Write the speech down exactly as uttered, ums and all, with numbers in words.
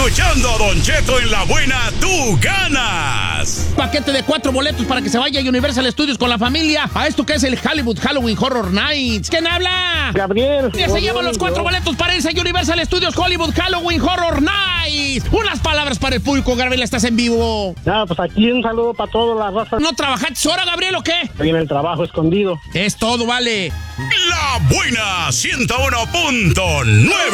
Escuchando a Don Cheto en La Buena, tú ganas. Paquete de cuatro boletos para que se vaya a Universal Studios con la familia a esto que es el Hollywood Halloween Horror Nights. ¿Quién habla? Gabriel. Ya se llevan los cuatro boletos para irse a Universal Studios Hollywood Halloween Horror Nights. Unas palabras para el público, Gabriel, estás en vivo. Ah, pues aquí un saludo para todas las razas. ¿No trabajaste ahora, Gabriel, o qué? Estoy en el trabajo escondido. Es todo, vale. La Buena ciento uno punto nueve.